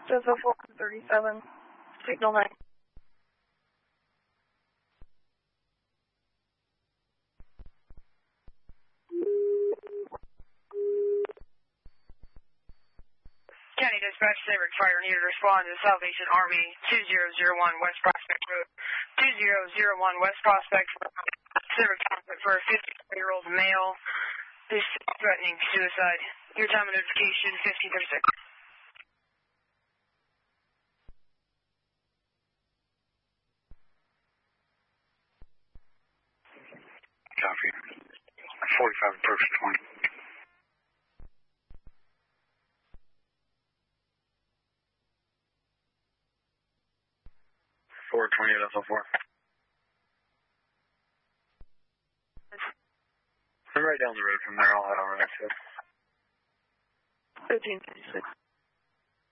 Delta 437, signal 9. County Dispatch, Sabre Fire needed to respond to the Salvation Army 2001 West Prospect Road. 2001 West Prospect Road. Sabre conflict for a 54-year-old male who's threatening suicide. Your time of notification, 1536. Copy. 45 approach 20. 420 at SL4. I'm right down the road from there. I'll head over next to it. 1356.